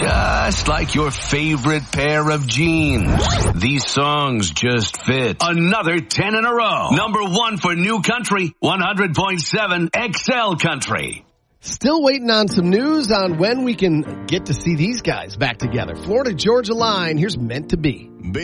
Just like your favorite pair of jeans. These songs just fit. Another 10 in a row. Number 1 for New Country, 100.7 XL Country. Still waiting on some news on when we can get to see these guys back together. Florida-Georgia line, here's Meant to Be.